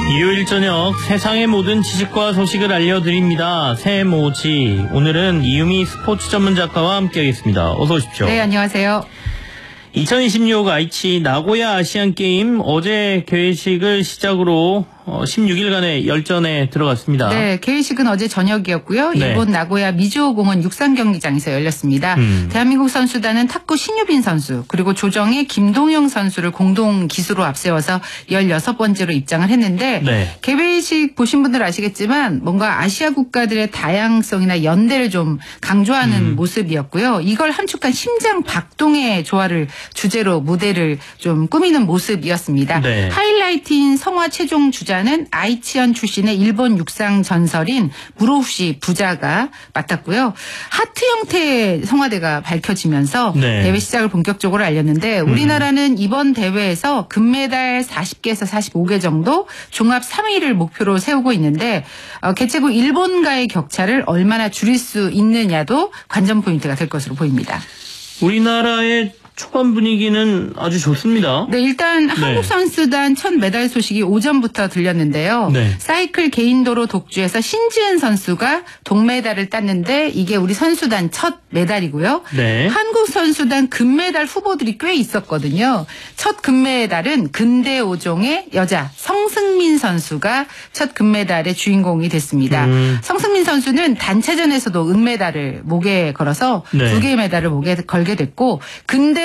일요일 저녁 세상의 모든 지식과 소식을 알려드립니다. 세모지. 오늘은 이유미 스포츠 전문 작가와 함께하겠습니다. 어서 오십시오. 네, 안녕하세요. 2026 아이치 나고야 아시안게임 어제 개회식을 시작으로 16일간의 열전에 들어갔습니다. 네, 개회식은 어제 저녁이었고요. 네. 일본 나고야 미즈오 공원 육상경기장에서 열렸습니다. 대한민국 선수단은 탁구 신유빈 선수 그리고 조정의 김동영 선수를 공동 기수로 앞세워서 16번째로 입장을 했는데 네. 개회식 보신 분들 아시겠지만 뭔가 아시아 국가들의 다양성이나 연대를 좀 강조하는 모습이었고요. 이걸 함축한 심장 박동의 조화를 주제로 무대를 좀 꾸미는 모습이었습니다. 네. 하이라이트인 성화 최종 주자는 아이치현 출신의 일본 육상 전설인 무로우시 부자가 맡았고요. 하트 형태의 성화대가 밝혀지면서 네. 대회 시작을 본격적으로 알렸는데 우리나라는 이번 대회에서 금메달 40개에서 45개 정도 종합 3위를 목표로 세우고 있는데 개최국 일본과의 격차를 얼마나 줄일 수 있느냐도 관전 포인트가 될 것으로 보입니다. 우리나라의 초반 분위기는 아주 좋습니다. 네, 일단 한국 선수단 첫 메달 소식이 오전부터 들렸는데요. 네. 사이클 개인도로 독주에서 신지은 선수가 동메달을 땄는데 이게 우리 선수단 첫 메달이고요. 네. 한국 선수단 금메달 후보들이 꽤 있었거든요. 첫 금메달은 근대 5종의 여자 성승민 선수가 첫 금메달의 주인공이 됐습니다. 성승민 선수는 단체전에서도 은메달을 목에 걸어서 네. 2개의 메달을 목에 걸게 됐고 근대